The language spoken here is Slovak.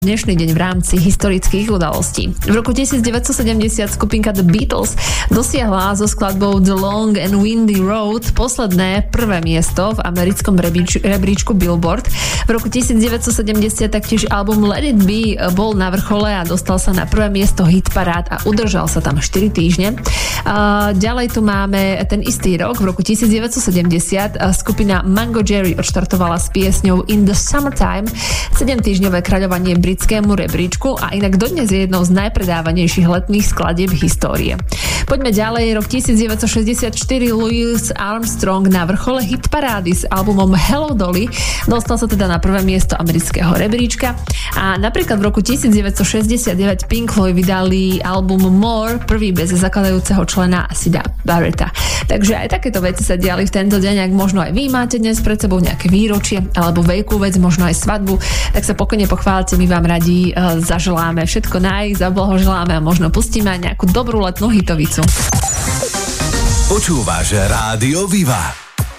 Dnešný deň v rámci historických udalostí. V roku 1970 skupinka The Beatles dosiahla so skladbou The Long and Windy Road posledné prvé miesto v americkom rebríčku Billboard. V roku 1970 taktiež album Let It Be bol na vrchole a dostal sa na prvé miesto hitparád a udržal sa tam 4 týždne. Ďalej tu máme ten istý rok, v roku 1970 skupina Mango Jerry odštartovala s piesňou In the Summertime 7-týždňové kráľovanie britskému rebríčku a inak dodnes je jednou z najpredávanejších letných skladieb histórie. Poďme ďalej, rok 1964 Louis Armstrong na vrchole hitparády s albumom Hello Dolly dostal sa teda na prvé miesto amerického rebríčka a napríklad v roku 1969 Pink Floyd vydali album More, prvý bez zakladajúceho člena Sida Barretta. Takže aj takéto veci sa diali v tento deň, ak možno aj vy máte dnes pred sebou nejaké výročie alebo veľkú vec, možno aj svadbu, tak sa pokojne pochváľte, my vám radi zaželáme všetko zablahoželáme a možno pustíme aj nejakú dobrú letnú hitovicu. Počúvaš Rádio Viva.